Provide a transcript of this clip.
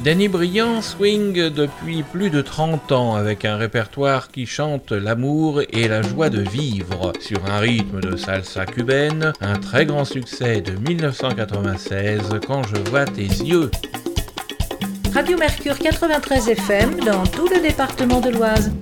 Danny Briand swing depuis plus de 30 ans avec un répertoire qui chante l'amour et la joie de vivre. Sur un rythme de salsa cubaine, un très grand succès de 1996, Quand je vois tes yeux. Radio Mercure 93 FM dans tout le département de l'Oise.